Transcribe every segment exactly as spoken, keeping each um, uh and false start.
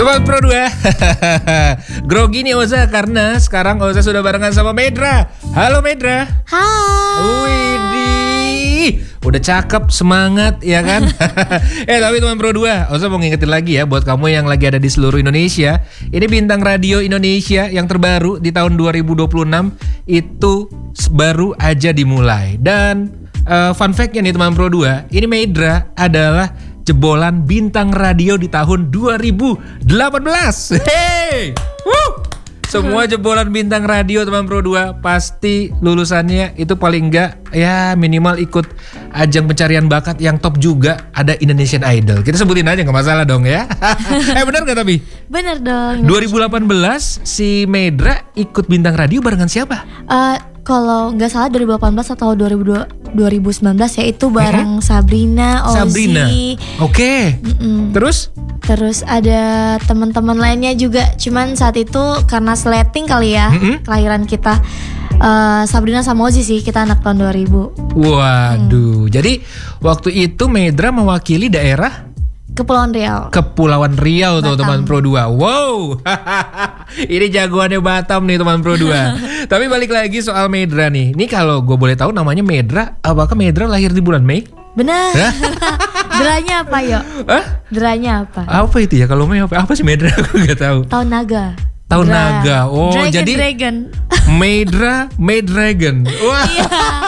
Teman Pro dua. Grogi nih Oza karena sekarang Oza sudah barengan sama Medra. Halo Medra. Hai. Widih, udah cakep, semangat ya kan. Eh tapi teman Pro dua, Oza mau ngingetin lagi ya buat kamu yang lagi ada di seluruh Indonesia. Ini bintang radio Indonesia yang terbaru di tahun dua ribu dua puluh enam itu baru aja dimulai. Dan uh, fun fact-nya nih teman Pro dua, ini Medra adalah jebolan bintang radio di tahun dua ribu delapan belas. Hey! Woo! Semua jebolan bintang radio teman Pro dua pasti lulusannya itu paling enggak ya minimal ikut ajang pencarian bakat yang top juga, ada Indonesian Idol. Kita sebutin aja gak masalah dong ya. Eh benar gak tapi? Bener dong. dua ribu delapan belas si Medra ikut bintang radio barengan siapa? Uh, kalau nggak salah dua ribu delapan belas atau dua ribu dua ribu sembilan belas ya itu bareng mm-hmm. Sabrina, Ozzy. Sabrina. Oke. Okay. Terus? Terus ada teman-teman lainnya juga. Cuman saat itu karena sleting kali ya, mm-hmm. kelahiran kita uh, Sabrina sama Ozzy sih, kita anak tahun dua ribu. Waduh. Hmm. Jadi waktu itu Medra mewakili daerah Kepulauan Riau. Kepulauan Riau tuh teman Pro dua. Wow. Ini jagoannya Batam nih teman Pro dua. Tapi balik lagi soal Medra nih. Ini kalau gue boleh tahu namanya Medra, apakah Medra lahir di bulan Mei? Benar. Deranya apa yo? Hah? Deranya apa? Apa itu ya kalau Mei apa? Apa sih Medra? Aku gak tahu. Tahun naga. Tahun Dra. naga. Oh, Dragon, jadi Dragon. Medra, Made Dragon. Wah. Iya.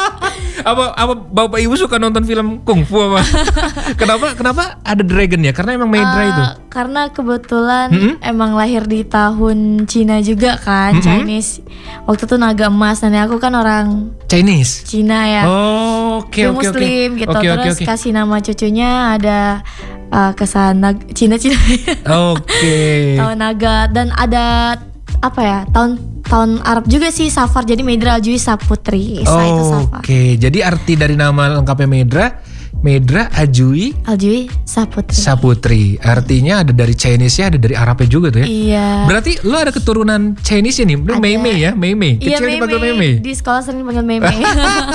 apa apa Bapak Ibu suka nonton film kungfu apa? Kenapa kenapa ada dragon ya? Karena emang Medra uh, itu. Karena kebetulan mm-hmm. emang lahir di tahun Cina juga kan, mm-hmm. Chinese. Waktu itu naga emas, dan aku kan orang Chinese. Cina ya. Oh, oke okay, oke okay, oke. Muslim okay. gitu. Okay, Terus okay, okay. kasih nama cucunya ada uh, kesan nag- Cina-Cina. Oke. Okay. Tahun naga, dan ada apa ya? Tahun tahun Arab juga sih, Safar. Jadi Medra Aljui Saputri. Oh, oke. Okay. Jadi arti dari nama lengkapnya Medra, Medra Aljui Aljui Saputri. Saputri. Artinya ada dari Chinese-nya, ada dari Arabnya juga tuh ya. Iya. Berarti lo ada keturunan Chinese nih. Lu Mei Mei ya, Mei Mei. Iya, Kecil dipanggil Mei Mei. Di sekolah sering dipanggil Mei Mei.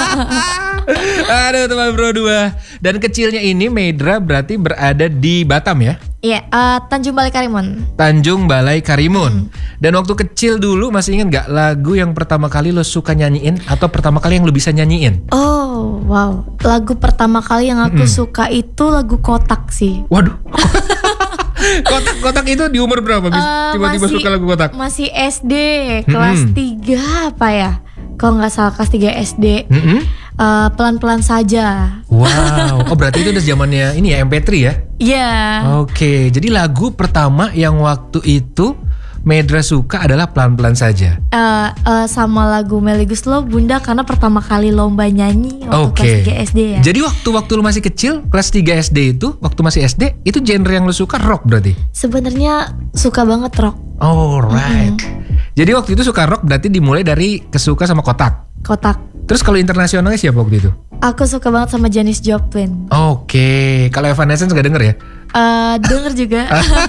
Aduh teman Pro dua. Dan kecilnya ini Medra berarti berada di Batam ya? Iya, uh, Tanjung Balai Karimun. Tanjung Balai Karimun. Hmm. Dan waktu kecil dulu masih ingat gak lagu yang pertama kali lo suka nyanyiin atau pertama kali yang lo bisa nyanyiin? Oh, wow. Lagu pertama kali yang aku hmm. suka itu lagu Kotak sih. Waduh. Kotak-kotak itu di umur berapa? Uh, tiba-tiba masih, suka lagu Kotak? Masih S D, kelas hmm. tiga apa ya? Kalau nggak salah kelas tiga S D. Hmm. Uh, pelan-pelan saja. Wow. Oh berarti itu udah zamannya ini ya M P tiga ya? Iya. Yeah. Oke. Okay. Jadi lagu pertama yang waktu itu Medra suka adalah Pelan-pelan Saja. Uh, uh, sama lagu Melly Goeslaw Bunda, karena pertama kali lomba nyanyi waktu okay. kelas tiga S D ya. Jadi waktu waktu lu masih kecil kelas tiga S D itu, waktu masih S D itu genre yang lu suka rock berarti? Sebenarnya suka banget rock. Alright. Mm-hmm. Jadi waktu itu suka rock berarti dimulai dari kesuka sama Kotak. Kotak. Terus kalau internasionalnya siapa waktu itu? Aku suka banget sama Janis Joplin. Oke, okay. Kalau Evanescence gak denger ya? Uh, denger juga.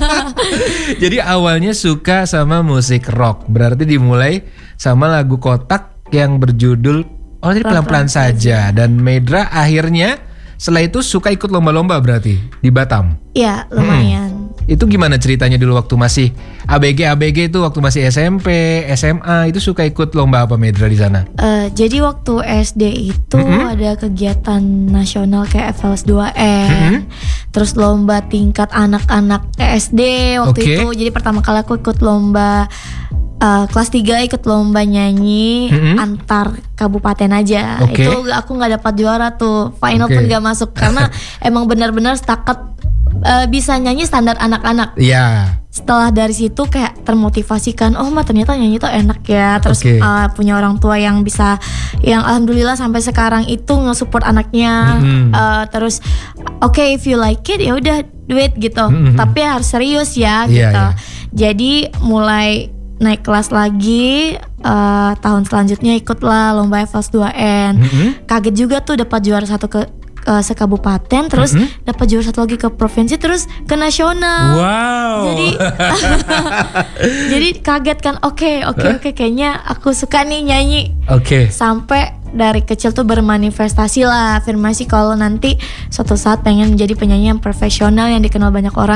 Jadi awalnya suka sama musik rock, berarti dimulai sama lagu Kotak yang berjudul Oh jadi Pelan-pelan Saja. Dan Medra akhirnya setelah itu suka ikut lomba-lomba berarti di Batam? Iya, lumayan. Hmm. Itu gimana ceritanya dulu waktu masih A B G A B G itu, waktu masih S M P, S M A itu suka ikut lomba apa Medra di sana? Uh, jadi waktu S D itu mm-hmm. ada kegiatan nasional kayak F L S dua N, mm-hmm. terus lomba tingkat anak-anak S D waktu okay. itu. Jadi pertama kali aku ikut lomba uh, kelas tiga, ikut lomba nyanyi mm-hmm. antar kabupaten aja. Okay. Itu aku nggak dapat juara tuh, final okay. pun nggak masuk karena emang benar-benar setakat Uh, bisa nyanyi standar anak-anak. Iya. Yeah. Setelah dari situ kayak termotivasikan, oh mah ternyata nyanyi tuh enak ya. Terus okay. uh, punya orang tua yang bisa, yang alhamdulillah sampai sekarang itu nge-support anaknya. Mm-hmm. Uh, terus oke okay, if you like it ya udah do it gitu. Mm-hmm. Tapi harus serius ya gitu. Yeah, yeah. Jadi mulai naik kelas lagi, uh, tahun selanjutnya ikutlah lomba F L S dua N. Mm-hmm. Kaget juga tuh dapat juara satu ke Uh, sekabupaten, terus mm-hmm. dapat juara satu lagi ke provinsi, terus ke nasional. Wow. Jadi jadi kaget kan. Oke, oke, oke kayaknya aku suka nih nyanyi. Oke. Okay. Sampai dari kecil tuh bermanifestasi lah, afirmasi kalau nanti suatu saat pengen menjadi penyanyi yang profesional yang dikenal banyak orang.